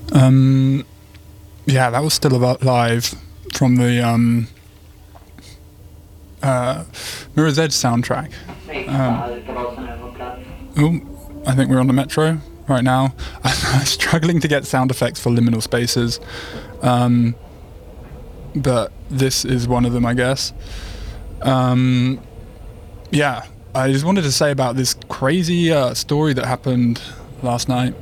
Yeah, that was Still Alive from the Mirror's Edge soundtrack. I think we're on the metro right now. I'm struggling to get sound effects for liminal spaces, but this is one of them, I guess. Yeah, I just wanted to say about this crazy story that happened last night.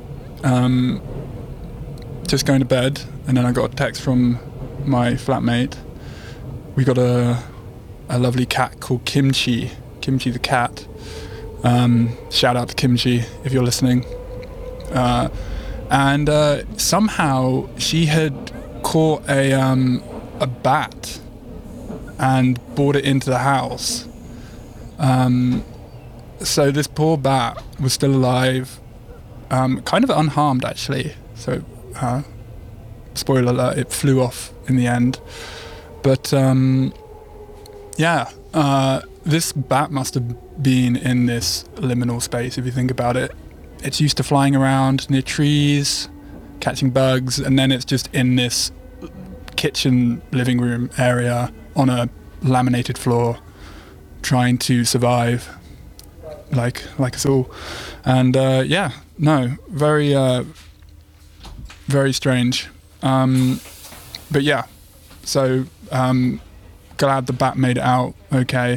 Just going to bed, and then I got a text from my flatmate. We got a lovely cat called Kimchi the cat. Shout out to Kimchi if you're listening. And somehow she had caught a bat and brought it into the house. So this poor bat was still alive, kind of unharmed actually. So spoiler alert, it flew off in the end. But this bat must have been in this liminal space, if you think about it. It's used to flying around near trees, catching bugs, and then it's just in this kitchen living room area on a laminated floor trying to survive like us all. And very strange. But yeah, so glad the bat made it out okay.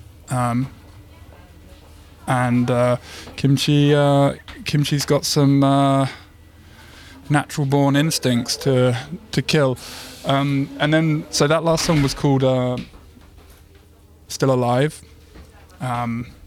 And Kimchi's got some natural born instincts to kill. And then so that last song was called Still Alive.